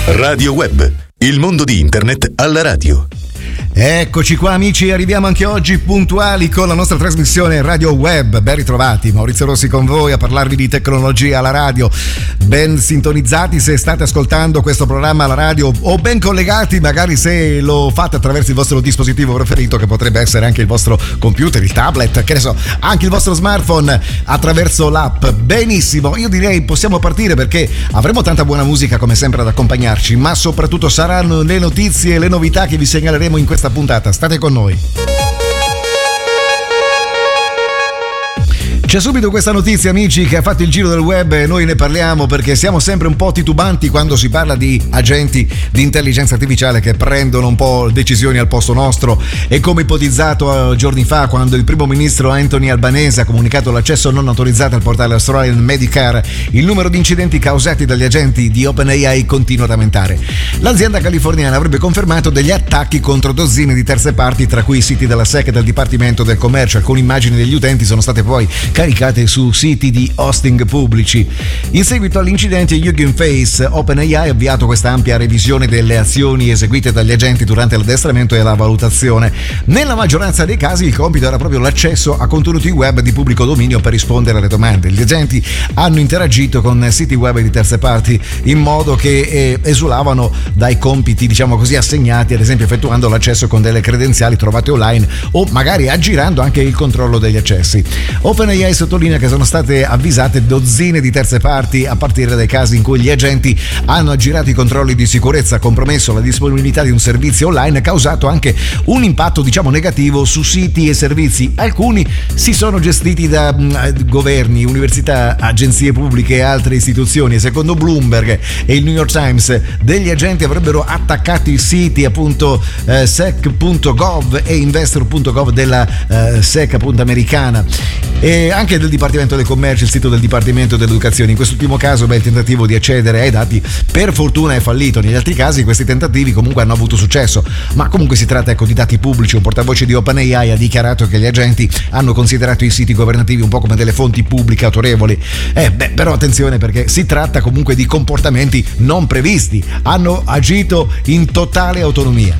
Radio Web, il mondo di Internet alla radio. Eccoci qua amici, arriviamo anche oggi puntuali con la nostra trasmissione Radio Web. Ben ritrovati, Maurizio Rossi con voi a parlarvi di tecnologia alla radio. Ben sintonizzati se state ascoltando questo programma alla radio, o ben collegati magari se lo fate attraverso il vostro dispositivo preferito, che potrebbe essere anche il vostro computer, il tablet, che ne so, anche il vostro smartphone attraverso l'app. Benissimo, io direi possiamo partire perché avremo tanta buona musica come sempre ad accompagnarci, ma soprattutto saranno le notizie e le novità che vi segnaleremo in questa puntata. State con noi. C'è subito questa notizia, amici, che ha fatto il giro del web e noi ne parliamo perché siamo sempre un po' titubanti quando si parla di agenti di intelligenza artificiale che prendono un po' decisioni al posto nostro, e come ipotizzato giorni fa quando il primo ministro Anthony Albanese ha comunicato l'accesso non autorizzato al portale Australian Medicare, il numero di incidenti causati dagli agenti di OpenAI continua ad aumentare. L'azienda californiana avrebbe confermato degli attacchi contro dozzine di terze parti, tra cui i siti della SEC e del Dipartimento del Commercio. Alcune immagini degli utenti sono state poi caricate su siti di hosting pubblici. In seguito all'incidente Hugging Face, OpenAI ha avviato questa ampia revisione delle azioni eseguite dagli agenti durante l'addestramento e la valutazione. Nella maggioranza dei casi il compito era proprio l'accesso a contenuti web di pubblico dominio per rispondere alle domande. Gli agenti hanno interagito con siti web di terze parti in modo che esulavano dai compiti, diciamo così, assegnati, ad esempio effettuando l'accesso con delle credenziali trovate online o magari aggirando anche il controllo degli accessi. OpenAI sottolinea che sono state avvisate dozzine di terze parti a partire dai casi in cui gli agenti hanno aggirato i controlli di sicurezza, compromesso la disponibilità di un servizio online e causato anche un impatto, diciamo, negativo su siti e servizi. Alcuni si sono gestiti da governi, università, agenzie pubbliche e altre istituzioni. Secondo Bloomberg e il New York Times, degli agenti avrebbero attaccato i siti appunto sec.gov e investor.gov della SEC appunto americana, e anche del Dipartimento del Commercio, il sito del Dipartimento dell'Educazione. In quest'ultimo caso il tentativo di accedere ai dati per fortuna è fallito. Negli altri casi questi tentativi comunque hanno avuto successo, ma comunque si tratta di dati pubblici. Un portavoce di OpenAI ha dichiarato che gli agenti hanno considerato i siti governativi un po' come delle fonti pubbliche autorevoli. Però attenzione, perché si tratta comunque di comportamenti non previsti, hanno agito in totale autonomia.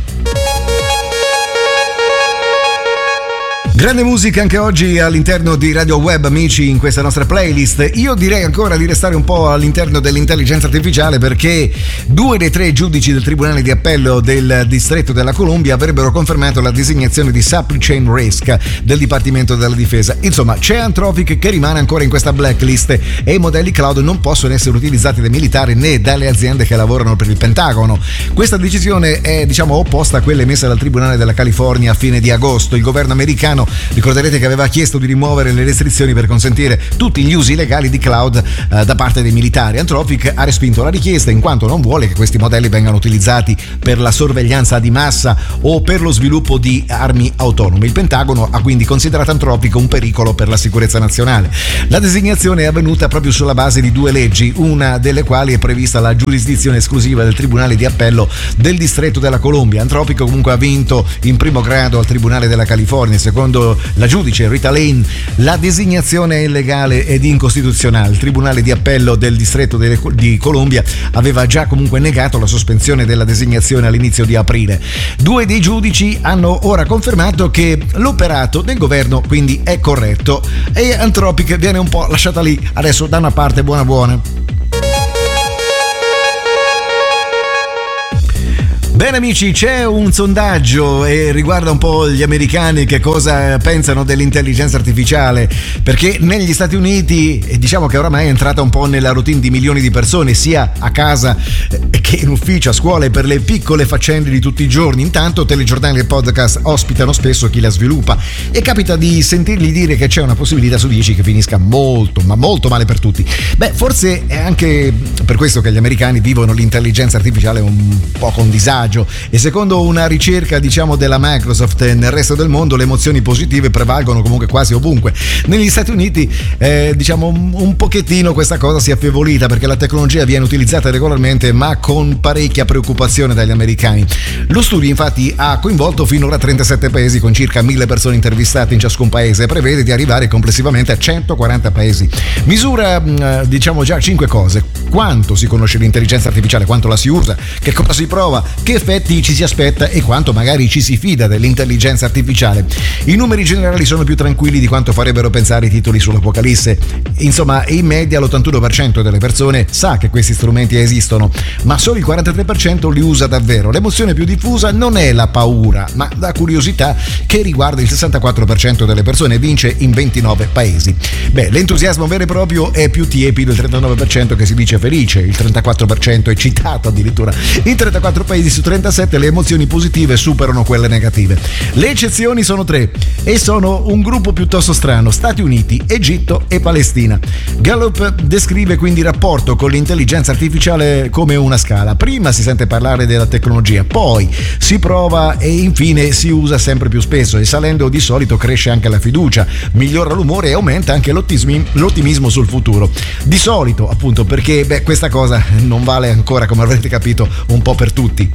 Grande musica anche oggi all'interno di Radio Web, amici, in questa nostra playlist. Io direi ancora di restare un po' all'interno dell'intelligenza artificiale, perché 2 dei 3 giudici del Tribunale di Appello del Distretto della Columbia avrebbero confermato la designazione di Supply Chain Risk del Dipartimento della Difesa. Insomma, c'è Anthropic che rimane ancora in questa blacklist e i modelli cloud non possono essere utilizzati dai militari né dalle aziende che lavorano per il Pentagono. Questa decisione è, diciamo, opposta a quella emessa dal Tribunale della California a fine di agosto. Il governo americano, ricorderete che aveva chiesto di rimuovere le restrizioni per consentire tutti gli usi legali di cloud da parte dei militari. Anthropic ha respinto la richiesta in quanto non vuole che questi modelli vengano utilizzati per la sorveglianza di massa o per lo sviluppo di armi autonome. Il Pentagono ha quindi considerato Anthropic un pericolo per la sicurezza nazionale. La designazione è avvenuta proprio sulla base di 2 leggi, una delle quali è prevista la giurisdizione esclusiva del Tribunale di Appello del Distretto della Columbia. Anthropic comunque ha vinto in primo grado al Tribunale della California. Secondo la giudice Rita Lane, la designazione è illegale ed incostituzionale. Il Tribunale di Appello del Distretto di Columbia aveva già comunque negato la sospensione della designazione all'inizio di aprile. 2 dei giudici hanno ora confermato che l'operato del governo quindi è corretto e Anthropic viene un po' lasciata lì adesso da una parte buona. Bene amici, c'è un sondaggio e riguarda un po' gli americani, che cosa pensano dell'intelligenza artificiale, perché negli Stati Uniti diciamo che oramai è entrata un po' nella routine di milioni di persone, sia a casa che in ufficio, a scuola e per le piccole faccende di tutti i giorni. Intanto telegiornali e podcast ospitano spesso chi la sviluppa e capita di sentirgli dire che c'è una possibilità su 10 che finisca molto, ma molto male per tutti. Forse è anche per questo che gli americani vivono l'intelligenza artificiale un po' con disagio, maggio, e secondo una ricerca della Microsoft nel resto del mondo le emozioni positive prevalgono comunque quasi ovunque. Negli Stati Uniti un pochettino questa cosa si è affievolita, perché la tecnologia viene utilizzata regolarmente ma con parecchia preoccupazione dagli americani. Lo studio infatti ha coinvolto finora 37 paesi con circa 1000 persone intervistate in ciascun paese e prevede di arrivare complessivamente a 140 paesi. Misura già 5 cose: quanto si conosce l'intelligenza artificiale, quanto la si usa, che cosa si prova, che effetti ci si aspetta e quanto magari ci si fida dell'intelligenza artificiale. I numeri generali sono più tranquilli di quanto farebbero pensare i titoli sull'Apocalisse. Insomma, in media l'81% delle persone sa che questi strumenti esistono, ma solo il 43% li usa davvero. L'emozione più diffusa non è la paura, ma la curiosità, che riguarda il 64% delle persone, vince in 29 paesi. L'entusiasmo vero e proprio è più tiepido, il 39% che si dice felice, il 34% è eccitato addirittura. In 34 paesi su 37 le emozioni positive superano quelle negative. Le eccezioni sono 3 e sono un gruppo piuttosto strano: Stati Uniti, Egitto e Palestina. Gallup descrive quindi il rapporto con l'intelligenza artificiale come una scala. Prima si sente parlare della tecnologia, poi si prova e infine si usa sempre più spesso, e salendo di solito cresce anche la fiducia, migliora l'umore e aumenta anche l'ottimismo sul futuro. Di solito, appunto, perché questa cosa non vale ancora, come avrete capito, un po' per tutti.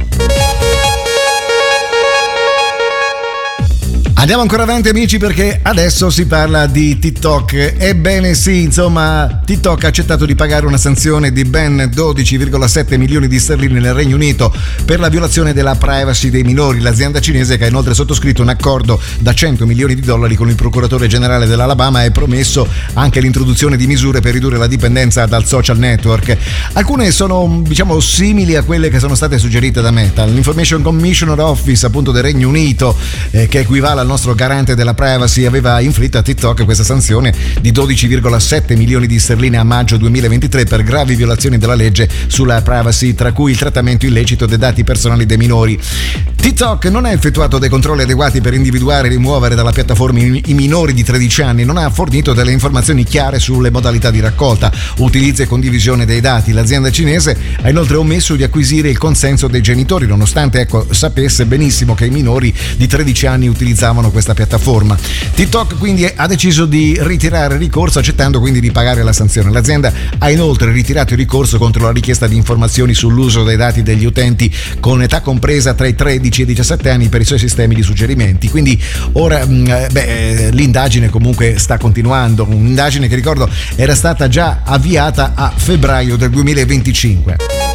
Andiamo ancora avanti, amici, perché adesso si parla di TikTok. Ebbene sì, insomma, TikTok ha accettato di pagare una sanzione di ben 12,7 milioni di sterline nel Regno Unito per la violazione della privacy dei minori. L'azienda cinese, che ha inoltre sottoscritto un accordo da 100 milioni di dollari con il procuratore generale dell'Alabama, ha promesso anche l'introduzione di misure per ridurre la dipendenza dal social network. Alcune sono, simili a quelle che sono state suggerite da Meta. L'Information Commissioner Office, appunto, del Regno Unito, che equivale al nostro garante della privacy, aveva inflitto a TikTok questa sanzione di 12,7 milioni di sterline a maggio 2023 per gravi violazioni della legge sulla privacy, tra cui il trattamento illecito dei dati personali dei minori. TikTok non ha effettuato dei controlli adeguati per individuare e rimuovere dalla piattaforma i minori di 13 anni, non ha fornito delle informazioni chiare sulle modalità di raccolta, utilizzo e condivisione dei dati. L'azienda cinese ha inoltre omesso di acquisire il consenso dei genitori, nonostante sapesse benissimo che i minori di 13 anni utilizzavano questa piattaforma. TikTok quindi ha deciso di ritirare il ricorso, accettando quindi di pagare la sanzione. L'azienda ha inoltre ritirato il ricorso contro la richiesta di informazioni sull'uso dei dati degli utenti con età compresa tra i 13 e i 17 anni per i suoi sistemi di suggerimenti. Quindi ora l'indagine comunque sta continuando, un'indagine che, ricordo, era stata già avviata a febbraio del 2025.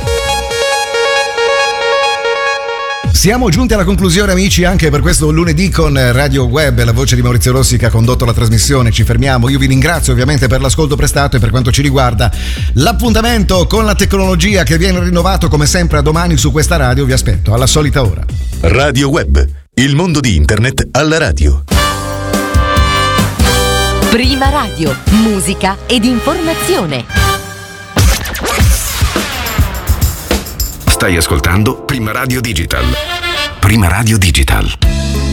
Siamo giunti alla conclusione, amici, anche per questo lunedì con Radio Web, la voce di Maurizio Rossi che ha condotto la trasmissione. Ci fermiamo, io vi ringrazio ovviamente per l'ascolto prestato, e per quanto ci riguarda l'appuntamento con la tecnologia che viene rinnovato come sempre a domani su questa radio. Vi aspetto alla solita ora. Radio Web, il mondo di internet alla radio. Prima Radio, musica ed informazione. Stai ascoltando Prima Radio Digital. Prima Radio Digital.